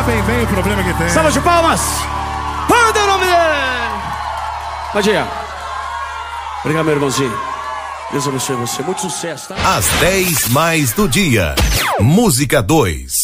sabem bem o problema que tem. Salva de palmas. Manda o nome dele. Padinha. Obrigado, meu irmãozinho. Deus abençoe você. Muito sucesso, tá? Às 10 mais do dia. Música 2.